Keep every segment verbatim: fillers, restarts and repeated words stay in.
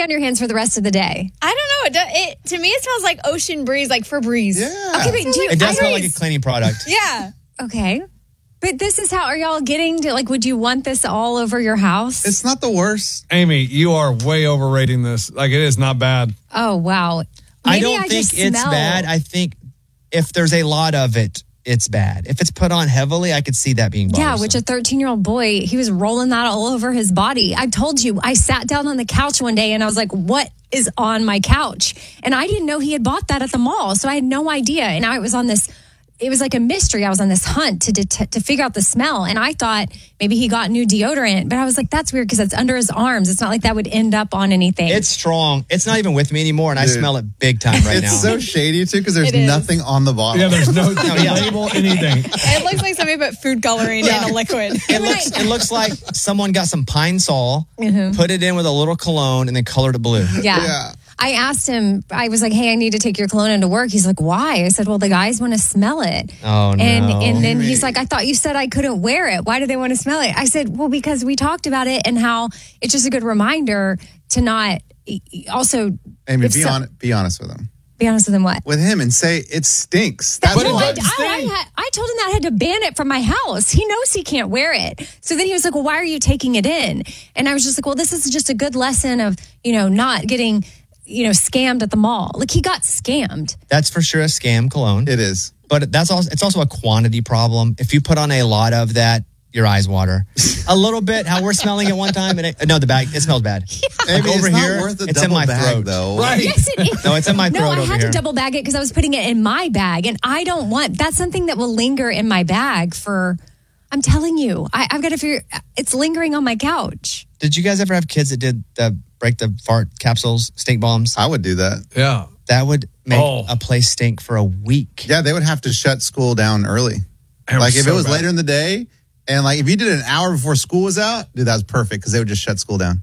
on your hands for the rest of the day? I don't know. It, it to me, it smells like ocean breeze, like Febreze. Yeah. Okay, but do you, It does I smell always- like a cleaning product. Yeah. Okay. But this is how, are y'all getting to, like, would you want this all over your house? It's not the worst. Amy, you are way overrating this. Like, it is not bad. Oh, wow. I Maybe don't I think just it's smell- bad. I think if there's a lot of it, it's bad. If it's put on heavily, I could see that being bothersome. Yeah, which a thirteen-year-old boy, he was rolling that all over his body. I told you, I sat down on the couch one day and I was like, what is on my couch? And I didn't know he had bought that at the mall. So I had no idea. And I was on this, it was like a mystery. I was on this hunt to det- to figure out the smell. And I thought maybe he got new deodorant. But I was like, that's weird because it's under his arms. It's not like that would end up on anything. It's strong. It's not even with me anymore, and I Dude. smell it big time right It's now. so shady, too, because there's It is. nothing on the bottle. Yeah, there's no yeah. label, anything. It looks like somebody put food coloring in a liquid. It looks it looks like someone got some Pine Sol, Mhm. put it in with a little cologne, and then colored it blue. Yeah. Yeah. I asked him, I was like, hey, I need to take your cologne into work. He's like, why? I said, well, the guys want to smell it. Oh, and, no. And then he's like, I thought you said I couldn't wear it. Why do they want to smell it? I said, well, because we talked about it and how it's just a good reminder to not also Amy, if be, so- on, be honest with him. be honest with him. What? With him and say it stinks. That's Well, I, what. I, I, had, I told him that I had to ban it from my house. He knows he can't wear it. So then he was like, well, why are you taking it in? And I was just like, well, this is just a good lesson of, you know, not getting, you know, scammed at the mall. Like he got scammed. That's for sure a scam cologne. It is. But that's also it's also a quantity problem. If you put on a lot of that, your eyes water. A little bit, how we're smelling it one time. And it, no, the bag, it smells bad. Amy, Like over it's here, not worth a it's in double my bag, throat. though. Right. Yes, it is. No, it's in my No, throat I over had here. to double bag it because I was putting it in my bag. And I don't want, that's something that will linger in my bag for, I'm telling you, I, I've got to figure, it's lingering on my couch. Did you guys ever have kids that did the break the fart capsules, stink bombs? I would do that. Yeah. That would make Oh. a place stink for a week. Yeah, they would have to shut school down early. It was Like if so it was bad. later in the day, and like if you did it an hour before school was out, dude, that was perfect because they would just shut school down.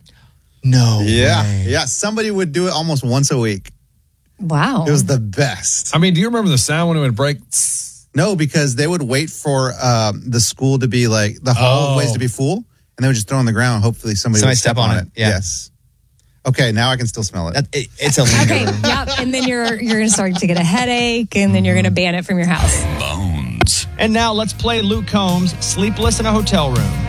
No. Yeah, way. yeah. Somebody would do it almost once a week. Wow. It was the best. I mean, do you remember the sound when it would break? No, because they would wait for um, the school to be like the hallways Oh. to be full, and they would just throw it on the ground. Hopefully, somebody, Somebody would step, step on on it, it. yeah. Yes. Okay, now I can still smell it. That, it it's a Okay, linger. yep. And then you're you're going to start to get a headache, and then you're going to ban it from your house. Bones. And now let's play Luke Combs, Sleepless in a Hotel Room.